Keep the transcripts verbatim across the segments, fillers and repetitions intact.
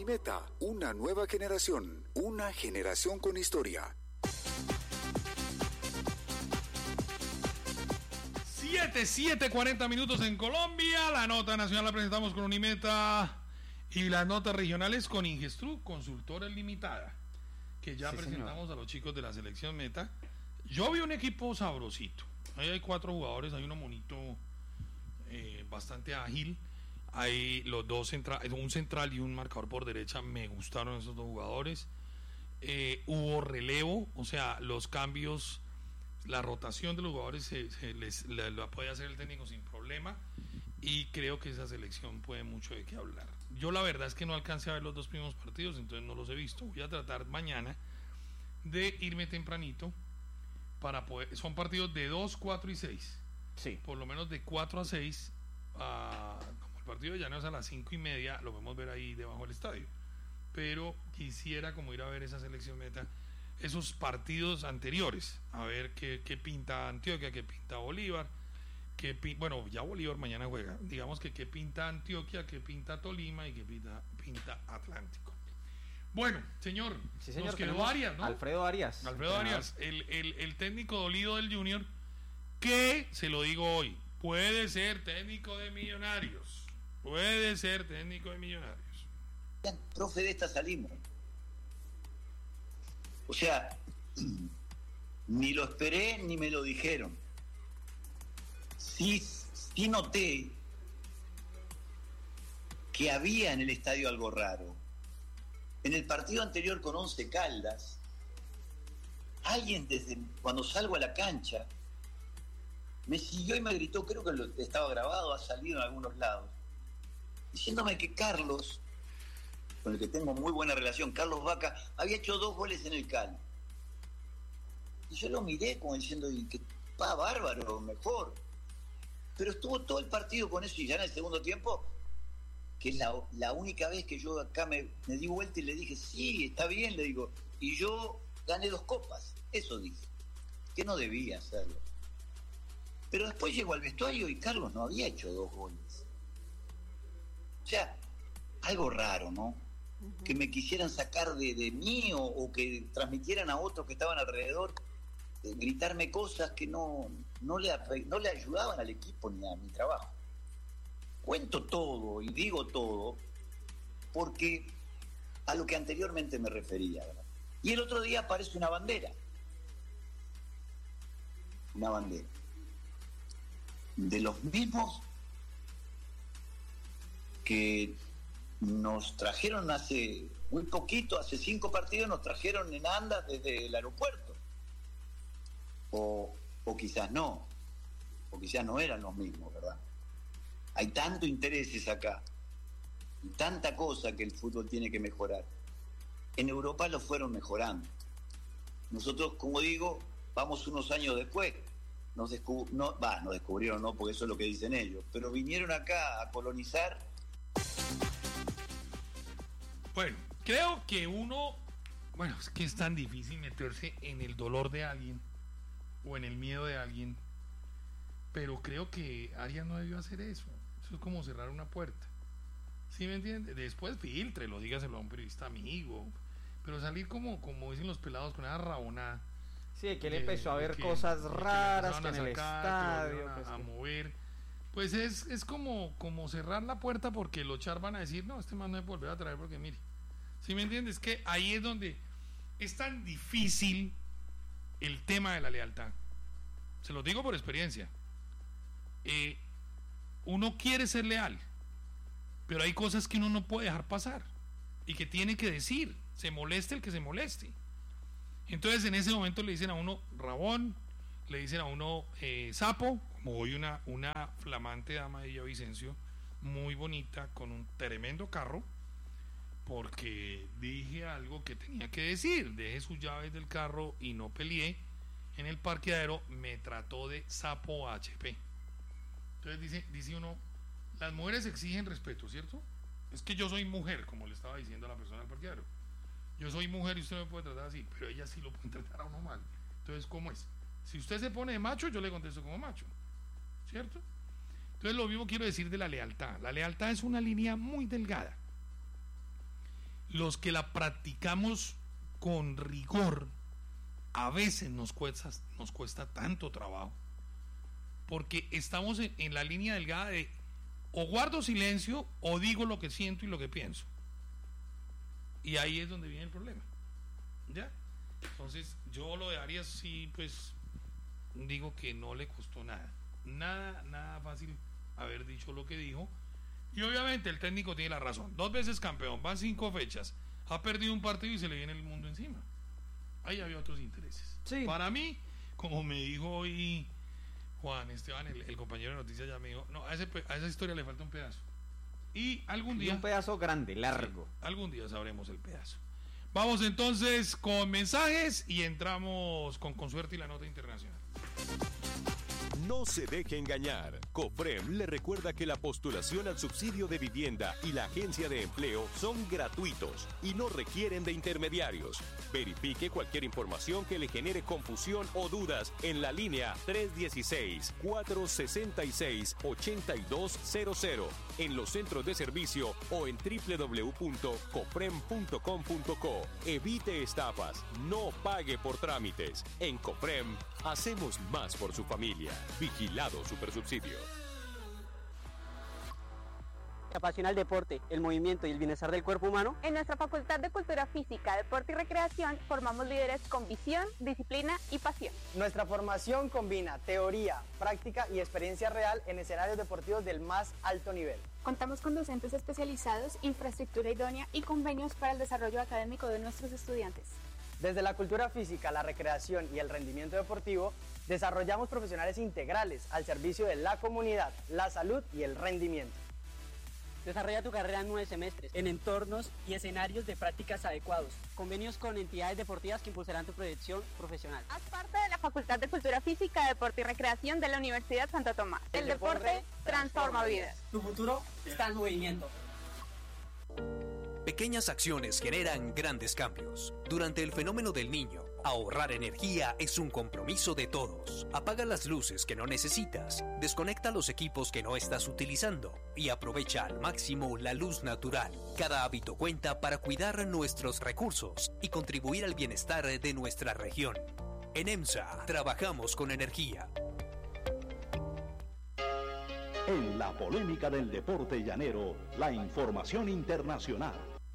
Unimeta, una nueva generación, una generación con historia. siete, siete, cuarenta minutos en Colombia. La nota nacional la presentamos con Unimeta y las notas regionales con Ingestru, consultora limitada, que ya sí, presentamos señor. A los chicos de la selección Meta. Yo vi un equipo sabrosito. Ahí hay cuatro jugadores, hay uno monito eh, bastante ágil. Hay los dos centrales, un central y un marcador por derecha. Me gustaron esos dos jugadores. Eh, hubo relevo, o sea, los cambios, la rotación de los jugadores se, se les, la, la puede hacer el técnico sin problema. Y creo que esa selección puede mucho de qué hablar. Yo la verdad es que no alcancé a ver los dos primeros partidos, entonces no los he visto. Voy a tratar mañana de irme tempranito para poder. Son partidos de dos, cuatro y seis. Sí. Por lo menos de cuatro a seis. Uh, como el partido de Llaneros a las cinco y media, lo podemos ver ahí debajo del estadio. Pero quisiera como ir a ver esa selección Meta, esos partidos anteriores, a ver qué, qué pinta Antioquia, qué pinta Bolívar, qué pin... bueno, ya Bolívar mañana juega, digamos que qué pinta Antioquia, qué pinta Tolima y qué pinta, pinta Atlántico. Bueno, señor, sí, señor, nos quedó Arias, ¿no? Alfredo Arias. Alfredo Arias, el, el, el técnico dolido del Junior, que, se lo digo hoy, puede ser técnico de Millonarios. Puede ser técnico de Millonarios. Profe, de esta salimos. O sea, ni lo esperé ni me lo dijeron. Sí, sí noté que había en el estadio algo raro. En el partido anterior con Once Caldas, alguien desde cuando salgo a la cancha me siguió y me gritó, creo que lo estaba grabado, ha salido en algunos lados, diciéndome que Carlos, con el que tengo muy buena relación, Carlos Vaca, había hecho dos goles en el Cali. Y yo lo miré como diciendo, que va bárbaro, mejor. Pero estuvo todo el partido con eso y ya en el segundo tiempo, que es la, la única vez que yo acá me, me di vuelta y le dije, sí, está bien, le digo, y yo gané dos copas, eso dije, que no debía hacerlo. Pero después llegó al vestuario y Carlos no había hecho dos goles. O sea, algo raro, ¿no? Uh-huh. Que me quisieran sacar de, de mí o, o que transmitieran a otros que estaban alrededor, eh, gritarme cosas que no, no, le, no le ayudaban al equipo ni a mi trabajo. Cuento todo y digo todo porque a lo que anteriormente me refería, ¿verdad? Y el otro día aparece una bandera. Una bandera. De los mismos que nos trajeron hace muy poquito, hace cinco partidos, nos trajeron en andas desde el aeropuerto. O, o quizás no, o quizás no eran los mismos, ¿verdad? Hay tanto intereses acá, y tanta cosa que el fútbol tiene que mejorar. En Europa lo fueron mejorando. Nosotros, como digo, vamos unos años después. Nos, descub- no, bah, nos descubrieron, no, porque eso es lo que dicen ellos, pero vinieron acá a colonizar. Bueno, creo que uno, bueno, es que es tan difícil meterse en el dolor de alguien o en el miedo de alguien, pero creo que Arias no debió hacer eso. Eso es como cerrar una puerta, ¿sí me entiende? Después filtrelo, dígaselo a un periodista amigo, pero salir como, como dicen los pelados con una rabonada. Sí, que él empezó a ver que, cosas raras que, que en el sacar, estadio. A, pues a que... mover. Pues es, es como, como cerrar la puerta porque los char van a decir, no, este man no me volverá a traer porque mire. ¿Sí me entiendes? Que ahí es donde es tan difícil el tema de la lealtad. Se lo digo por experiencia. Eh, uno quiere ser leal, pero hay cosas que uno no puede dejar pasar y que tiene que decir, se moleste el que se moleste. Entonces en ese momento le dicen a uno rabón, le dicen a uno eh, sapo, como hoy una, una flamante dama de Villavicencio, muy bonita, con un tremendo carro, porque dije algo que tenía que decir, dejé sus llaves del carro y no peleé en el parqueadero, me trató de sapo H P. Entonces dice, dice uno, las mujeres exigen respeto, ¿cierto? Es que yo soy mujer, como le estaba diciendo a la persona del parqueadero. Yo soy mujer y usted no me puede tratar así, pero ella sí lo puede tratar a uno mal. Entonces, ¿cómo es? Si usted se pone de macho, yo le contesto como macho, ¿cierto? Entonces, lo mismo quiero decir de la lealtad. La lealtad es una línea muy delgada. los que la practicamos con rigor, a veces nos cuesta, nos cuesta tanto trabajo, porque estamos en, en la línea delgada de o guardo silencio o digo lo que siento y lo que pienso, y ahí es donde viene el problema, ¿ya? Entonces yo lo de Arias sí, pues digo que no le costó nada, nada, nada fácil haber dicho lo que dijo. Y obviamente el técnico tiene la razón. Dos veces campeón, van cinco fechas, ha perdido un partido y se le viene el mundo encima. Ahí había otros intereses. Sí. Para mí, como me dijo hoy Juan Esteban, el, el compañero de noticias, ya me dijo, no, a, ese, a esa historia le falta un pedazo. Y algún día... Y un pedazo grande, largo. Sí, algún día sabremos el pedazo. Vamos entonces con mensajes y entramos con, con suerte y la nota internacional. No se deje engañar. COFREM le recuerda que la postulación al subsidio de vivienda y la agencia de empleo son gratuitos y no requieren de intermediarios. Verifique cualquier información que le genere confusión o dudas en la línea tres uno seis, cuatro seis seis, ocho dos cero cero, en los centros de servicio o en doble u doble u doble u punto cofrem punto com punto co. Evite estafas, no pague por trámites. En COFREM hacemos más por su familia. Vigilado Supersubsidio. Apasiona el deporte, el movimiento y el bienestar del cuerpo humano. En nuestra Facultad de Cultura Física, Deporte y Recreación formamos líderes con visión, disciplina y pasión. Nuestra formación combina teoría, práctica y experiencia real en escenarios deportivos del más alto nivel. Contamos con docentes especializados, infraestructura idónea y convenios para el desarrollo académico de nuestros estudiantes. Desde la cultura física, la recreación y el rendimiento deportivo, desarrollamos profesionales integrales al servicio de la comunidad, la salud y el rendimiento. Desarrolla tu carrera en nueve semestres, en entornos y escenarios de prácticas adecuados. Convenios con entidades deportivas que impulsarán tu proyección profesional. Haz parte de la Facultad de Cultura Física, Deporte y Recreación de la Universidad Santo Tomás. El, el deporte, deporte transforma vidas. Tu futuro está en movimiento. Pequeñas acciones generan grandes cambios. Durante el fenómeno del Niño, ahorrar energía es un compromiso de todos. Apaga las luces que no necesitas, desconecta los equipos que no estás utilizando y aprovecha al máximo la luz natural. Cada hábito cuenta para cuidar nuestros recursos y contribuir al bienestar de nuestra región. En EMSA trabajamos con energía. En la polémica del deporte llanero, la información internacional.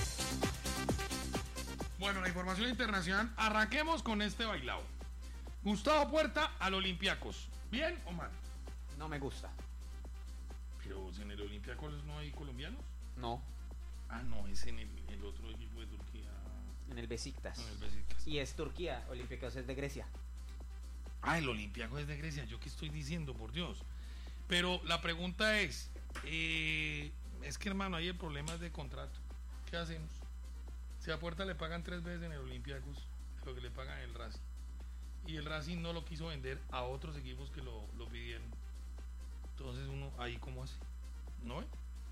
Bueno, la información internacional, arranquemos con este bailao. Gustavo Puerta al Olympiacos, ¿bien o mal? No me gusta. Pero en el Olympiacos no hay colombianos. No. Ah, no, es en el, el otro equipo de Turquía. En el Besiktas. En el Besiktas. Y es Turquía, Olympiacos es de Grecia. Ah, el Olympiacos es de Grecia, ¿yo qué estoy diciendo, por Dios? Pero la pregunta es, eh, es que hermano, ahí el problema es de contrato. ¿Qué hacemos? Si a Puerta le pagan tres veces en el Olympiacos lo que le pagan en el Racing, y el Racing no lo quiso vender a otros equipos que lo, lo pidieron, entonces uno ahí cómo hace, ¿no?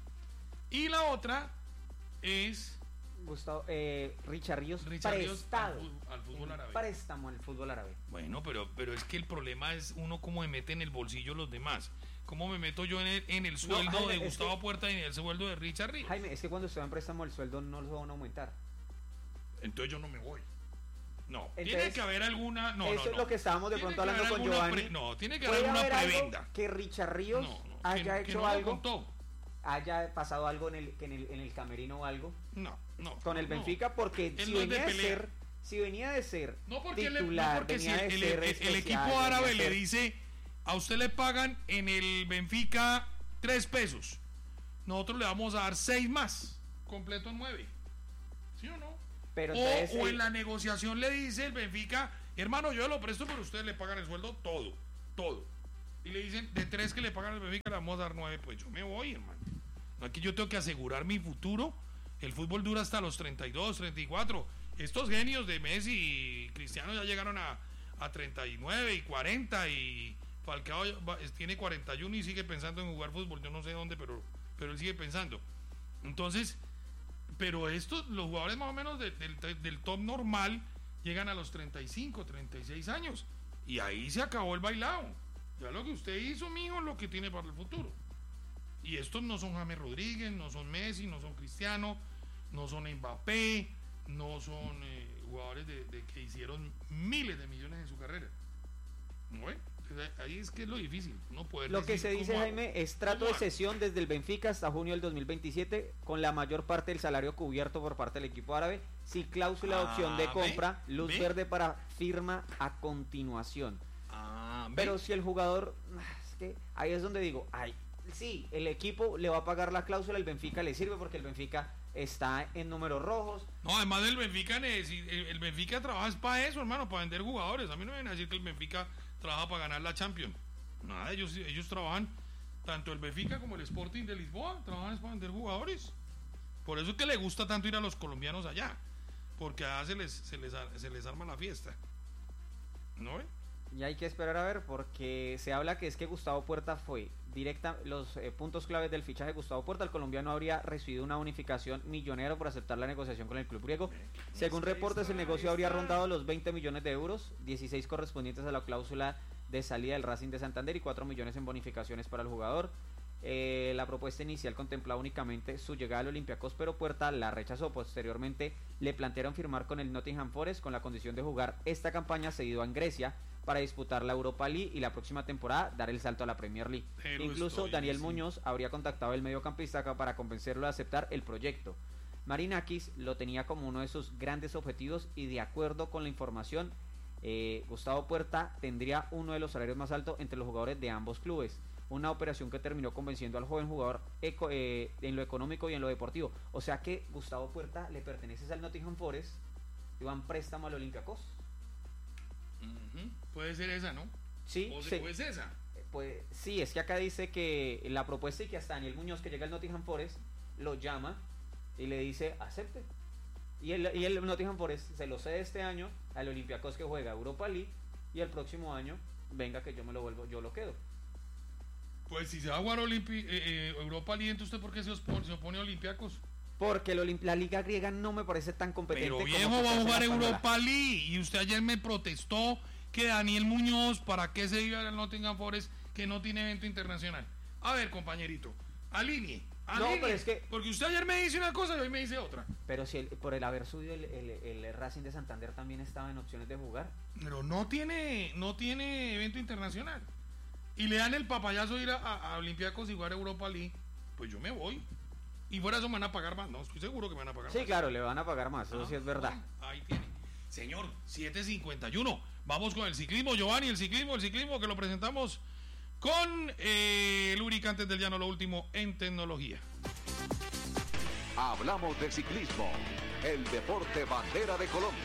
Y la otra es Gustavo, eh, Richard Ríos, Richard prestado Ríos al, al fútbol árabe. Préstamo al fútbol árabe. Bueno, pero, pero es que el problema es uno cómo me mete en el bolsillo los demás. ¿Cómo me meto yo en el, en el sueldo no, Jaime, de Gustavo que, Puerta y en el sueldo de Richard Ríos? Jaime, es que cuando se va en préstamo el sueldo no lo van a aumentar. Entonces yo no me voy. No, Entonces, tiene que haber alguna... No, eso no, no. es lo que estábamos de tiene pronto hablando con Giovanni. Pre, no, tiene que haber una prebenda. Que Richard Ríos no, no, haya que, hecho que no algo, haya pasado algo en el, en el, en el camerino o algo. No, no. Con el no, Benfica, porque no. si venía de, de ser... Si venía de ser no porque titular, le, no porque venía si de el, ser el, especial, el equipo árabe le dice, a usted le pagan en el Benfica tres pesos, nosotros le vamos a dar seis más, completo nueve, ¿sí o no? Pero o, entonces, o en la negociación le dice el Benfica, hermano, yo lo presto, pero ustedes le pagan el sueldo todo, todo. Y le dicen, de tres que le pagan al Benfica le vamos a dar nueve, pues yo me voy, hermano. Aquí yo tengo que asegurar mi futuro. El fútbol dura hasta los treinta y dos, treinta y cuatro. Estos genios de Messi y Cristiano ya llegaron a, a treinta y nueve y cuarenta, y Falcao tiene cuarenta y uno y sigue pensando en jugar fútbol, yo no sé dónde, pero, pero él sigue pensando. Entonces, pero estos, los jugadores más o menos de, de, del top normal llegan a los treinta y cinco, treinta y seis años, y ahí se acabó el bailado. Ya lo que usted hizo, mijo, lo que tiene para el futuro. Y estos no son James Rodríguez, no son Messi, no son Cristiano, no son Mbappé, no son eh, jugadores de, de que hicieron miles de millones en su carrera. ¿No? Entonces, ahí es que es lo difícil, no poder Lo que se dice, Jaime, es trato de cesión desde el Benfica hasta junio del dos mil veintisiete, con la mayor parte del salario cubierto por parte del equipo árabe, sin cláusula de opción de compra, ¿ve? luz ¿ve? verde para firma a continuación. Ah, Pero si el jugador, es que ahí es donde digo, ay, sí, el equipo le va a pagar la cláusula, el Benfica le sirve porque el Benfica está en números rojos. No, además del Benfica, el, el Benfica trabaja es para eso, hermano, para vender jugadores. A mí no me vienen a decir que el Benfica trabaja para ganar la Champions. Nada, ellos, ellos trabajan, tanto el Benfica como el Sporting de Lisboa, trabajan es para vender jugadores. Por eso es que le gusta tanto ir a los colombianos allá, porque allá se les, se les, se les arma la fiesta. ¿No ve? Y hay que esperar a ver, porque se habla que es que Gustavo Puerta fue directa, los eh, puntos claves del fichaje de Gustavo Puerta, el colombiano habría recibido una bonificación millonera por aceptar la negociación con el club griego. Según reportes, el negocio habría rondado los veinte millones de euros, dieciséis correspondientes a la cláusula de salida del Racing de Santander y cuatro millones en bonificaciones para el jugador. Eh, la propuesta inicial contemplaba únicamente su llegada al Olympiacos, pero Puerta la rechazó. Posteriormente le plantearon firmar con el Nottingham Forest con la condición de jugar esta campaña cedido en Grecia para disputar la Europa League y la próxima temporada dar el salto a la Premier League. Pero incluso Daniel sí. Muñoz habría contactado al mediocampista para convencerlo de aceptar el proyecto. Marinakis lo tenía como uno de sus grandes objetivos y, de acuerdo con la información, eh, Gustavo Puerta tendría uno de los salarios más altos entre los jugadores de ambos clubes. Una operación que terminó convenciendo al joven jugador eco, eh, en lo económico y en lo deportivo. O sea que Gustavo Puerta le pertenece al Nottingham Forest y va en préstamo al Olympiacos. Uh-huh. Puede ser esa, ¿no? Sí, ¿O sí. es esa? Pues sí, es que acá dice que la propuesta y que hasta Daniel Muñoz, que llega al Nottingham Forest, lo llama y le dice acepte. Y el, y el Nottingham Forest se lo cede este año al Olympiacos, que juega Europa League, y el próximo año venga que yo me lo vuelvo, yo lo quedo. Pues si se va a jugar Olimpi- eh, eh, Europa League, entonces ¿usted por qué se opone, se opone a Olympiacos? Porque el Olimp- la liga griega no me parece tan competente. Pero viejo, como va a jugar Europa League. Y usted ayer me protestó que Daniel Muñoz, ¿para qué se iba al Nottingham Forest que no tiene evento internacional? A ver, compañerito, alinee. alinee. No, pero es que... Porque usted ayer me dice una cosa y hoy me dice otra. Pero si el, por el haber subido el, el, el Racing de Santander también estaba en opciones de jugar. Pero no tiene, no tiene evento internacional. Y le dan el papayazo de ir a, a, a Olympiacos y jugar Europa League, pues yo me voy. Y fuera eso me van a pagar más, no, estoy seguro que me van a pagar sí, más. Sí, claro, le van a pagar más, eso ah, sí es verdad. Bueno, ahí tiene. Señor, siete cincuenta y uno. Vamos con el ciclismo, Giovanni, el ciclismo, el ciclismo que lo presentamos con eh, Lubricantes del Llano, lo último en tecnología. Hablamos de ciclismo, el deporte bandera de Colombia.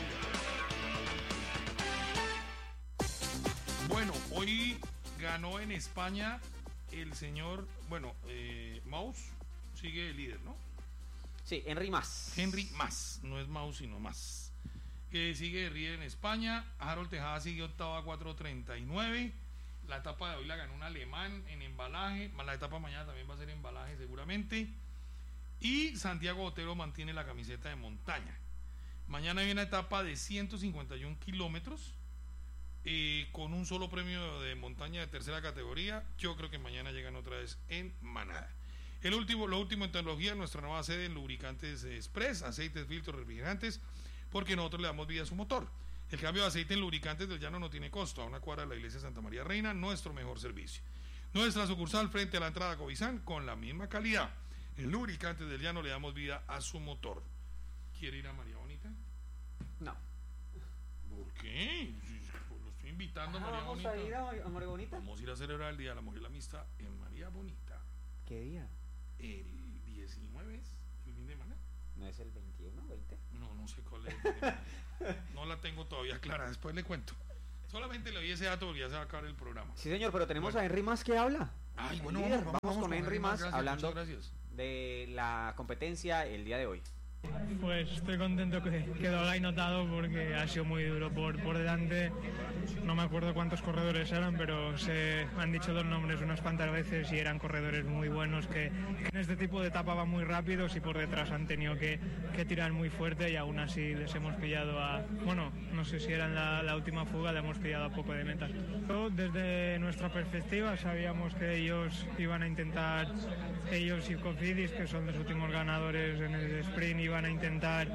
Bueno, hoy ganó en España el señor, bueno, eh, Maus sigue líder, ¿no? Sí, Henry Mas. Henry Mas, no es Maus sino Mas. Que sigue líder en España. Harold Tejada sigue octava a cuatro treinta y nueve. La etapa de hoy la ganó un alemán en embalaje. La etapa de mañana también va a ser embalaje seguramente. Y Santiago Botero mantiene la camiseta de montaña. Mañana hay una etapa de ciento cincuenta y uno kilómetros. Eh, con un solo premio de montaña de tercera categoría. Yo creo que mañana llegan otra vez en manada. El último, lo último en tecnología, nuestra nueva sede en lubricantes Express, aceites, filtros, refrigerantes, porque nosotros le damos vida a su motor. El cambio de aceite en lubricantes del Llano no tiene costo. A una cuadra de la iglesia Santa María Reina, nuestro mejor servicio. Nuestra sucursal frente a la entrada a Covizán, con la misma calidad. En lubricantes del Llano le damos vida a su motor. ¿Quiere ir a María Bonita? No. ¿Por qué? Lo estoy invitando a María ¿Vamos Bonita. a ir a, a María Bonita? Vamos a ir a celebrar el Día de la Mujer y la Amistad en María Bonita. ¿Qué día? El diecinueve, el fin de semana. ¿No es el veintiuno, veinte? No, no sé cuál es. No la tengo todavía clara, después le cuento. Solamente le doy ese dato porque ya se va a acabar el programa. Sí, señor, pero tenemos bueno. a Henry Mas que habla. Ay, bueno, vamos, vamos, vamos, vamos con, con Henry Mas gracias, hablando de la competencia el día de hoy. Pues estoy contento que quedó ahí notado porque ha sido muy duro por, por delante. No me acuerdo cuántos corredores eran, pero se me han dicho dos nombres unas cuantas veces y eran corredores muy buenos que, que en este tipo de etapa van muy rápidos y por detrás han tenido que, que tirar muy fuerte y aún así les hemos pillado a... Bueno, no sé si era en la, la última fuga, le hemos pillado a poco de meta. Desde nuestra perspectiva sabíamos que ellos iban a intentar, ellos y Cofidis, que son los últimos ganadores en el sprint, iban iban a intentar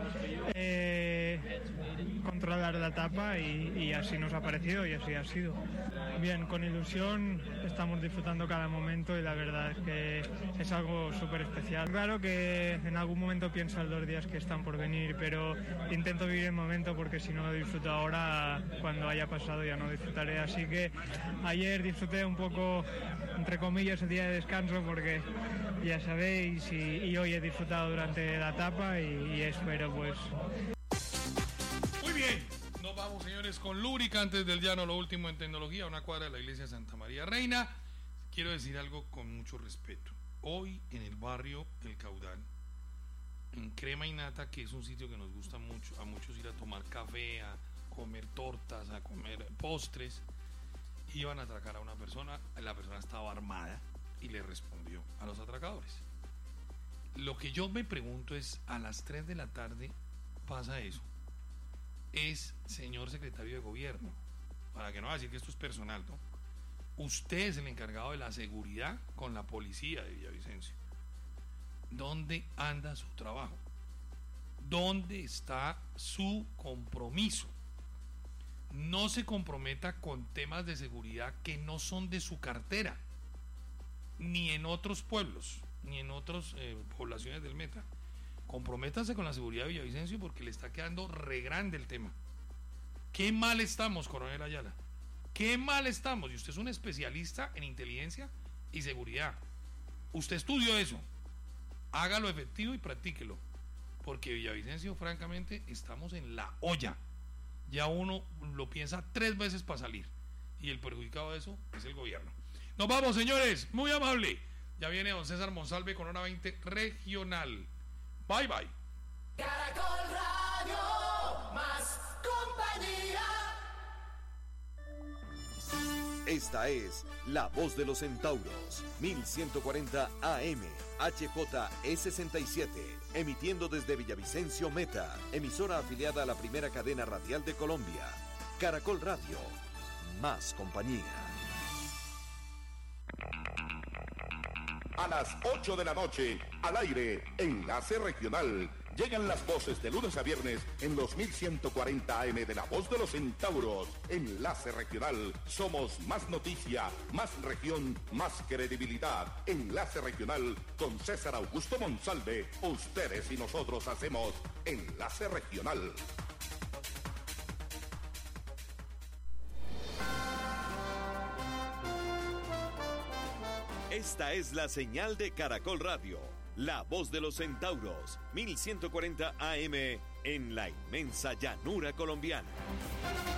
eh, controlar la etapa y, y así nos ha parecido y así ha sido. Bien, con ilusión, estamos disfrutando cada momento y la verdad es que es algo súper especial. Claro que en algún momento pienso en los días que están por venir, pero intento vivir el momento porque si no lo disfruto ahora, cuando haya pasado ya no disfrutaré. Así que ayer disfruté un poco, entre comillas, el día de descanso porque ya sabéis, y, y hoy he disfrutado durante la etapa y, y espero pues... Muy bien, nos vamos, señores, con lubricantes del llano, lo último en tecnología, una cuadra de la iglesia de Santa María Reina. Quiero decir algo con mucho respeto. Hoy en el barrio El Caudal, en Crema y Nata, que es un sitio que nos gusta mucho, a muchos ir a tomar café, a comer tortas, a comer postres, iban a atracar a una persona, la persona estaba armada y le respondió a los atracadores. Lo que yo me pregunto es, a las tres de la tarde pasa eso. Es, señor secretario de gobierno, para que no va a decir que esto es personal, ¿no? Usted es el encargado de la seguridad con la policía de Villavicencio. ¿Dónde anda su trabajo? ¿Dónde está su compromiso? No se comprometa con temas de seguridad que no son de su cartera, ni en otros pueblos, ni en otras eh, poblaciones del Meta. Comprométase con la seguridad de Villavicencio porque le está quedando re grande el tema. Qué mal estamos, coronel Ayala. Qué mal estamos. Y usted es un especialista en inteligencia y seguridad. Usted estudió eso. Hágalo efectivo y practíquelo. Porque Villavicencio, francamente, estamos en la olla. Ya uno lo piensa tres veces para salir. Y el perjudicado de eso es el gobierno. Nos vamos, señores. Muy amable. Ya viene don César Monsalve con Hora veinte Regional. Bye, bye. Caracol Radio, más compañía. Esta es La Voz de los Centauros, mil ciento cuarenta A M, H J E sesenta y siete, emitiendo desde Villavicencio Meta, emisora afiliada a la primera cadena radial de Colombia. Caracol Radio, más compañía. A las ocho de la noche, al aire, Enlace Regional. Llegan las voces de lunes a viernes en los mil ciento cuarenta A M de La Voz de los Centauros. Enlace Regional. Somos más noticia, más región, más credibilidad. Enlace Regional con César Augusto Monsalve. Ustedes y nosotros hacemos Enlace Regional. Esta es la señal de Caracol Radio, La Voz de los Centauros, mil ciento cuarenta A M en la inmensa llanura colombiana.